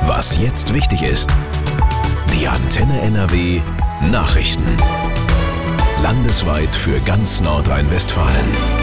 Was jetzt wichtig ist. Die Antenne NRW Nachrichten. Landesweit für ganz Nordrhein-Westfalen.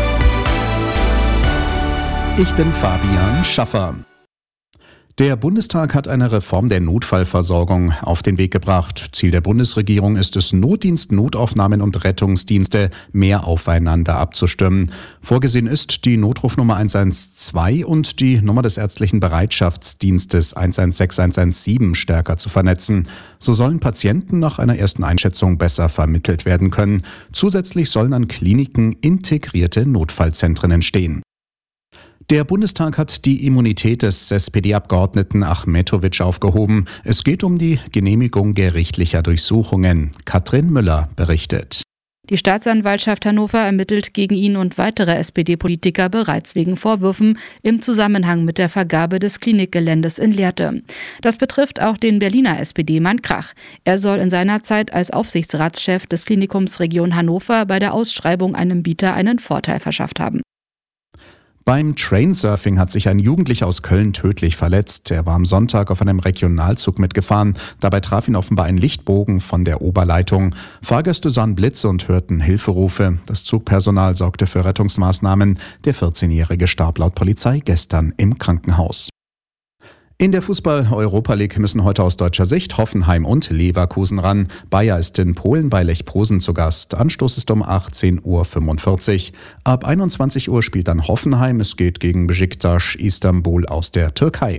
Ich bin Fabian Schaffer. Der Bundestag hat eine Reform der Notfallversorgung auf den Weg gebracht. Ziel der Bundesregierung ist es, Notdienst, Notaufnahmen und Rettungsdienste mehr aufeinander abzustimmen. Vorgesehen ist, die Notrufnummer 112 und die Nummer des ärztlichen Bereitschaftsdienstes 116-117 stärker zu vernetzen. So sollen Patienten nach einer ersten Einschätzung besser vermittelt werden können. Zusätzlich sollen an Kliniken integrierte Notfallzentren entstehen. Der Bundestag hat die Immunität des SPD-Abgeordneten Achmetović aufgehoben. Es geht um die Genehmigung gerichtlicher Durchsuchungen. Katrin Müller berichtet. Die Staatsanwaltschaft Hannover ermittelt gegen ihn und weitere SPD-Politiker bereits wegen Vorwürfen im Zusammenhang mit der Vergabe des Klinikgeländes in Lehrte. Das betrifft auch den Berliner SPD-Mann Krach. Er soll in seiner Zeit als Aufsichtsratschef des Klinikums Region Hannover bei der Ausschreibung einem Bieter einen Vorteil verschafft haben. Beim Trainsurfing hat sich ein Jugendlicher aus Köln tödlich verletzt. Er war am Sonntag auf einem Regionalzug mitgefahren. Dabei traf ihn offenbar ein Lichtbogen von der Oberleitung. Fahrgäste sahen Blitze und hörten Hilferufe. Das Zugpersonal sorgte für Rettungsmaßnahmen. Der 14-Jährige starb laut Polizei gestern im Krankenhaus. In der Fußball-Europa League müssen heute aus deutscher Sicht Hoffenheim und Leverkusen ran. Bayer ist in Polen bei Lech Posen zu Gast. Anstoß ist um 18:45 Uhr. Ab 21 Uhr spielt dann Hoffenheim. Es geht gegen Beşiktaş Istanbul aus der Türkei.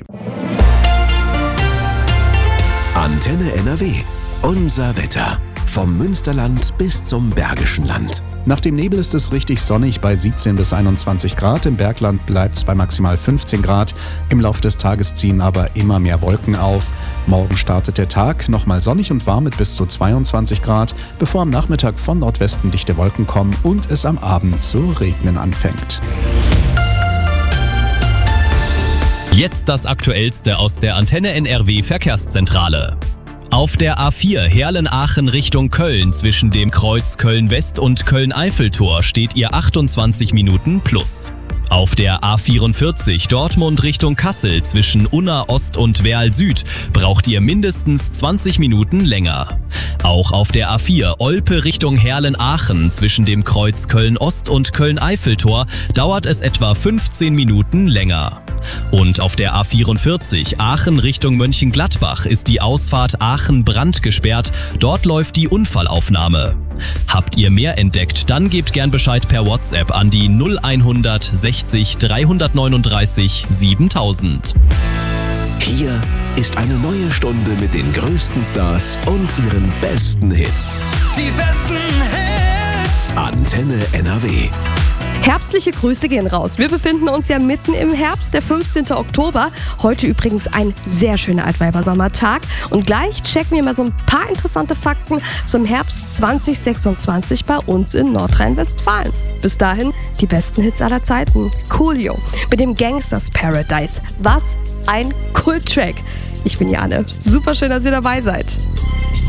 Antenne NRW. Unser Wetter. Vom Münsterland bis zum Bergischen Land. Nach dem Nebel ist es richtig sonnig bei 17 bis 21 Grad. Im Bergland bleibt es bei maximal 15 Grad. Im Laufe des Tages ziehen aber immer mehr Wolken auf. Morgen startet der Tag nochmal sonnig und warm mit bis zu 22 Grad, bevor am Nachmittag von Nordwesten dichte Wolken kommen und es am Abend zu regnen anfängt. Jetzt das Aktuellste aus der Antenne NRW Verkehrszentrale. Auf der A4 Herlen-Aachen Richtung Köln zwischen dem Kreuz Köln-West und Köln-Eiffeltor steht ihr 28 Minuten plus. Auf der A44 Dortmund Richtung Kassel zwischen Unna Ost und Werl Süd braucht ihr mindestens 20 Minuten länger. Auch auf der A4 Olpe Richtung Herlen-Aachen zwischen dem Kreuz Köln-Ost und Köln-Eiffeltor dauert es etwa 15 Minuten länger. Und auf der A44 Aachen Richtung Mönchengladbach ist die Ausfahrt Aachen-Brand gesperrt. Dort läuft die Unfallaufnahme. Habt ihr mehr entdeckt, dann gebt gern Bescheid per WhatsApp an die 0100 60 339 7000. Hier ist eine neue Stunde mit den größten Stars und ihren besten Hits. Die besten Hits! Antenne NRW. Herbstliche Grüße gehen raus. Wir befinden uns ja mitten im Herbst, der 15. Oktober. Heute übrigens ein sehr schöner Altweibersommertag. Und gleich checken wir mal so ein paar interessante Fakten zum Herbst 2026 bei uns in Nordrhein-Westfalen. Bis dahin die besten Hits aller Zeiten. Coolio mit dem Gangsters Paradise. Was ein Kult-Track. Ich bin Jane. Super schön, dass ihr dabei seid.